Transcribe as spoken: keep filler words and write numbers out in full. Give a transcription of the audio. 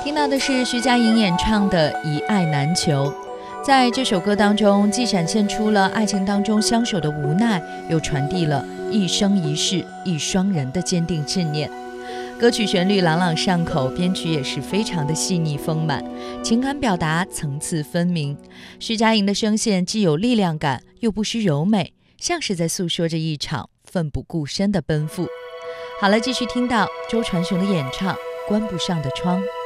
听到的是徐佳莹演唱的《一爱难求》。在这首歌当中，既展现出了爱情当中相守的无奈，又传递了一生一世一双人的坚定信念。歌曲旋律朗朗上口，编曲也是非常的细腻丰满，情感表达层次分明。徐佳莹的声线既有力量感，又不失柔美，像是在诉说着一场奋不顾身的奔赴。好了，继续听到周传雄的演唱《关不上的窗》。